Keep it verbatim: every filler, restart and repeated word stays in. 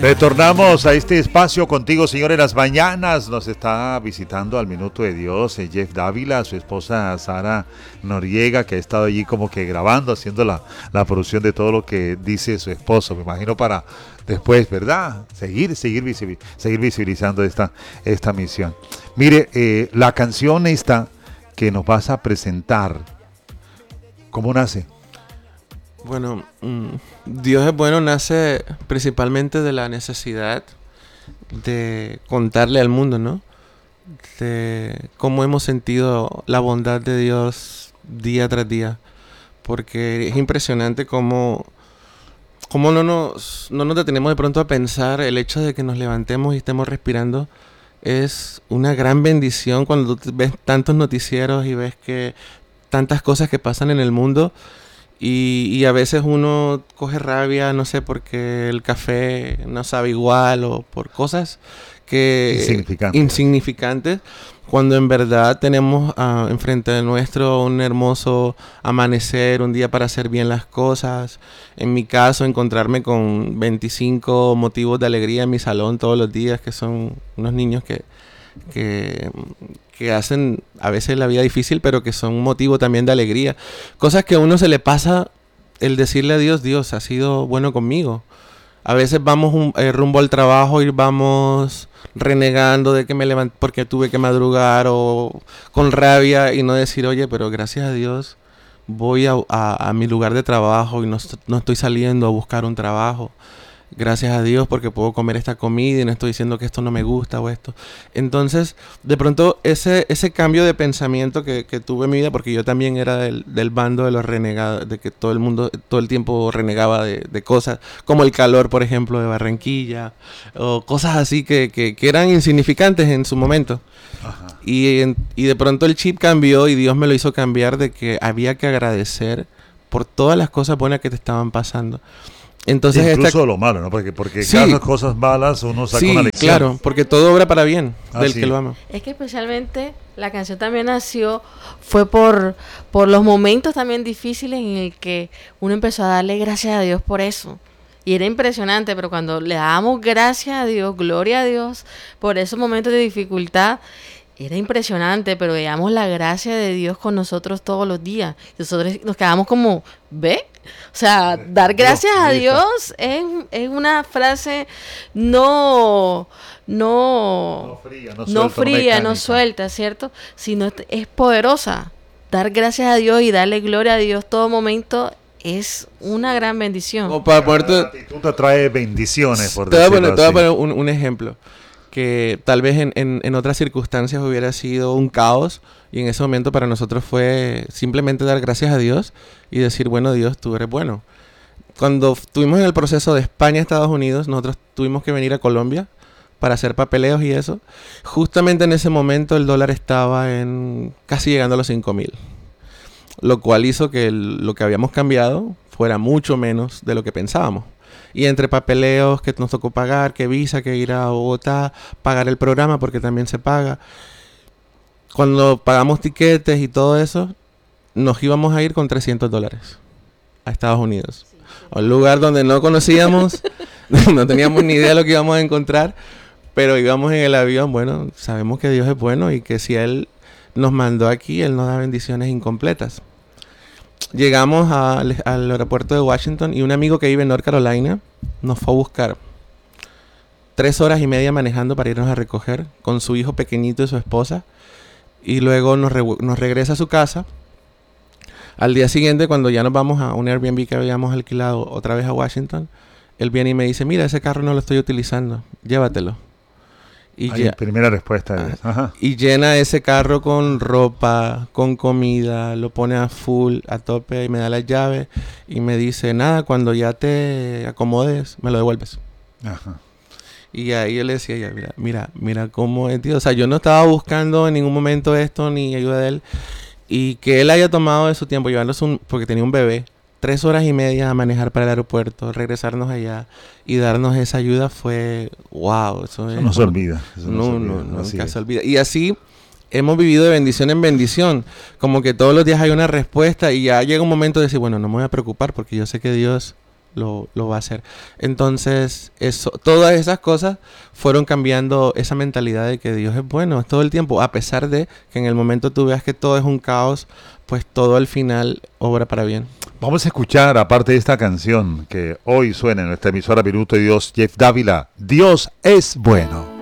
Retornamos a este espacio contigo, Señor, en las mañanas. Nos está visitando al Minuto de Dios eh, Jeff Dávila, su esposa Sara Noriega, que ha estado allí como que grabando, haciendo la, la producción de todo lo que dice su esposo. Me imagino para después, ¿verdad? Seguir, seguir, visibil- seguir visibilizando esta, esta misión. Mire, eh, la canción esta que nos vas a presentar, ¿cómo nace? Bueno, mm, Dios es bueno, nace principalmente de la necesidad de contarle al mundo, ¿no? De cómo hemos sentido la bondad de Dios día tras día. Porque es impresionante cómo, cómo no nos, no nos detenemos de pronto a pensar el hecho de que nos levantemos y estemos respirando. Es una gran bendición cuando tú ves tantos noticieros y ves que tantas cosas que pasan en el mundo. Y, y a veces uno coge rabia, no sé, porque el café no sabe igual o por cosas que Insignificantes. insignificantes, cuando en verdad tenemos uh, enfrente de nuestro un hermoso amanecer, un día para hacer bien las cosas. En mi caso, encontrarme con veinticinco motivos de alegría en mi salón todos los días, que son unos niños que... que que hacen a veces la vida difícil, pero que son un motivo también de alegría. Cosas que a uno se le pasa el decirle a Dios, Dios, ha sido bueno conmigo. A veces vamos un, eh, rumbo al trabajo y vamos renegando de que me levanté porque tuve que madrugar o con rabia y no decir, oye, pero gracias a Dios voy a, a, a mi lugar de trabajo y no, no estoy saliendo a buscar un trabajo. Gracias a Dios porque puedo comer esta comida y no estoy diciendo que esto no me gusta o esto. Entonces, de pronto, ese, ese cambio de pensamiento que, que tuve en mi vida, porque yo también era del, del bando de los renegados, de que todo el mundo, todo el tiempo renegaba de, de cosas, como el calor, por ejemplo, de Barranquilla, o cosas así que, que, que eran insignificantes en su momento. Ajá. Y, en, y de pronto el chip cambió y Dios me lo hizo cambiar de que había que agradecer por todas las cosas buenas que te estaban pasando. Entonces incluso esta... lo malo, ¿no? Porque, porque sí. Cada cosas malas uno saca sí, una lección. Claro, porque todo obra para bien ah, del sí. que lo ama. Es que especialmente la canción también nació, fue por, por los momentos también difíciles en el que uno empezó a darle gracias a Dios por eso. Y era impresionante, pero cuando le dábamos gracias a Dios, gloria a Dios, por esos momentos de dificultad, era impresionante, pero veíamos la gracia de Dios con nosotros todos los días. Nosotros nos quedamos como, ¿ve? O sea, dar gracias a Dios es, es una frase no no no fría, no, no, suelta, fría, no, no suelta, ¿cierto? Sino es poderosa. Dar gracias a Dios y darle gloria a Dios todo momento es una gran bendición. O para ponerte... La gratitud te trae bendiciones, por te voy a decirlo poner, te voy a así. poner un, un ejemplo que tal vez en, en, en otras circunstancias hubiera sido un caos y en ese momento para nosotros fue simplemente dar gracias a Dios y decir, bueno, Dios, tú eres bueno. Cuando estuvimos en el proceso de España a Estados Unidos, nosotros tuvimos que venir a Colombia para hacer papeleos y eso. Justamente en ese momento el dólar estaba en casi llegando a los cinco mil, lo cual hizo que el, lo que habíamos cambiado fuera mucho menos de lo que pensábamos. Y entre papeleos que nos tocó pagar, que visa, que ir a Bogotá, pagar el programa porque también se paga. Cuando pagamos tiquetes y todo eso, nos íbamos a ir con trescientos dólares a Estados Unidos. Sí, sí. A un lugar donde no conocíamos, no teníamos ni idea de lo que íbamos a encontrar, pero íbamos en el avión. Bueno, sabemos que Dios es bueno y que si Él nos mandó aquí, Él nos da bendiciones incompletas. Llegamos a, al aeropuerto de Washington y un amigo que vive en North Carolina nos fue a buscar. Tres horas y media manejando para irnos a recoger con su hijo pequeñito y su esposa. Y luego nos, re- nos regresa a su casa. Al día siguiente, cuando ya nos vamos a un Airbnb que habíamos alquilado otra vez a Washington, él viene y me dice, mira, ese carro no lo estoy utilizando, llévatelo. Y Ay, lle- primera respuesta. Es, ajá. Y llena ese carro con ropa, con comida, lo pone a full, a tope, y me da las llaves y me dice, nada, cuando ya te acomodes, me lo devuelves. Ajá. Y ahí yo le decía, ya, mira, mira, mira cómo es, tío. O sea, yo no estaba buscando en ningún momento esto, ni ayuda de él. Y que él haya tomado de su tiempo, llevándose un, porque tenía un bebé, tres horas y media a manejar para el aeropuerto, regresarnos allá y darnos esa ayuda fue wow. Eso, eso es, no se olvida. Eso no, no, se no, olvida, no nunca es. se olvida. Y así hemos vivido de bendición en bendición. Como que todos los días hay una respuesta y ya llega un momento de decir, bueno, no me voy a preocupar porque yo sé que Dios lo, lo va a hacer. Entonces, eso, todas esas cosas fueron cambiando esa mentalidad de que Dios es bueno todo el tiempo, a pesar de que en el momento tú veas que todo es un caos, pues todo al final obra para bien. Vamos a escuchar, aparte de esta canción que hoy suena en nuestra emisora Minuto de Dios, Jeff Dávila, Dios es bueno.